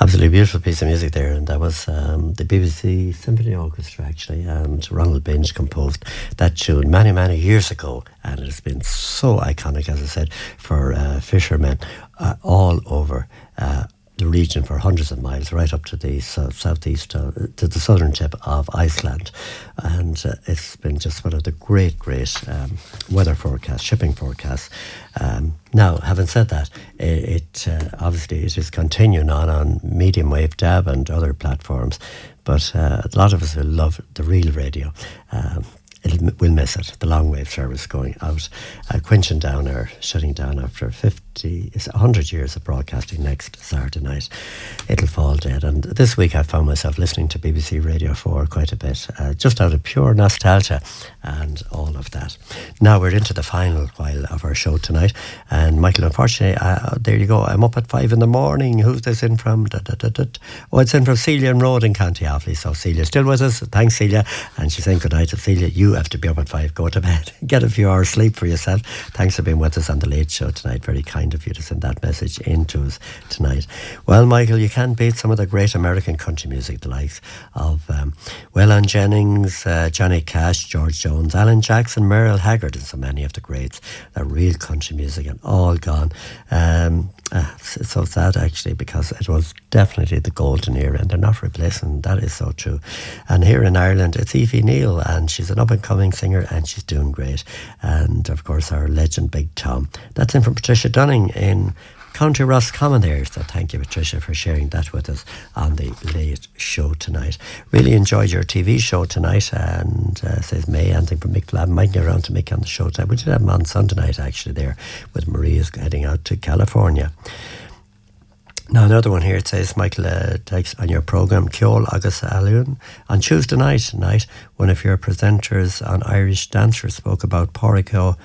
Absolutely beautiful piece of music there, and that was the BBC Symphony Orchestra actually, and Ronald Binge composed that tune many, many years ago, and it has been so iconic, as I said, for fishermen all over the region for hundreds of miles, right up to the southeast, to the southern tip of Iceland. And it's been just one of the great weather forecasts, shipping forecasts. Now, having said that, it obviously it is continuing on medium wave DAB and other platforms, but a lot of us will love the real radio. We'll miss it, the long wave service going out, quenching down or shutting down after 100 years of broadcasting next Saturday night. It'll fall dead. And this week I found myself listening to BBC Radio 4 quite a bit, just out of pure nostalgia and all of that. Now we're into the final while of our show tonight, and Michael, unfortunately, there you go, I'm up at 5 in the morning. Who's this in from? Oh, it's in from Celia and Road in County Offaly. So Celia still with us. Thanks, Celia. And she's saying good night to Celia. You have to be up at 5, go to bed, get a few hours sleep for yourself. Thanks for being with us on the Late Show tonight. Very kind of you to send that message in to us tonight. Well, Michael, you can't beat some of the great American country music, the likes of Waylon Jennings, Johnny Cash, George Jones, Alan Jackson, Merle Haggard, and so many of the greats. That real country music and all gone. It's so sad actually, because it was definitely the golden era and they're not replacing. That is so true. And here in Ireland it's Aoife Neal, and she's an up and coming singer and she's doing great. And of course our legend Big Tom. That's in from Patricia Dunning in County Roscommon there. So thank you, Patricia, for sharing that with us on the Late Show tonight. Really enjoyed your TV show tonight, and says May, anything from Mick Flab. Might get around to Mick on the show tonight. We did have him on Sunday night actually there, with Maria's heading out to California. Now another one here, it says, Michael, takes on your programme, Ceol Agus Alun. On Tuesday night, one of your presenters on Irish Dancers spoke about Pádraig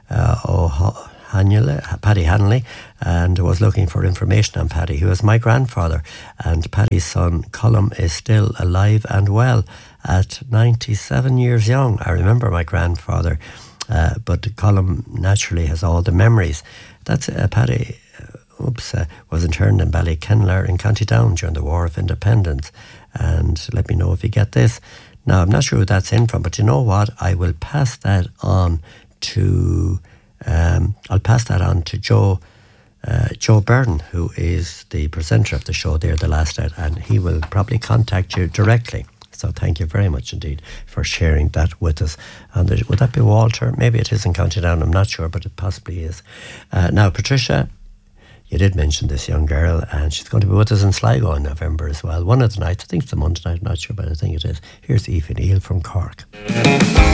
Paddy Hanley, and was looking for information on Paddy, who was my grandfather, and Paddy's son Colm is still alive and well at 97 years young. I remember my grandfather, but Colm naturally has all the memories. That's Paddy was interned in Ballykenlar in County Down during the War of Independence. And let me know if you get this. Now, I'm not sure who that's in from, but you know what? I will pass that on to Joe Byrne, who is the presenter of the show there, The Last Night, and he will probably contact you directly. So thank you very much indeed for sharing that with us. And would that be Walter? Maybe it is in County Down, I'm not sure, but it possibly is. Now, Patricia, you did mention this young girl, and she's going to be with us in Sligo in November as well. One of the nights, I think it's the Monday night, I'm not sure, but I think it is. Here's Aoife Neal from Cork.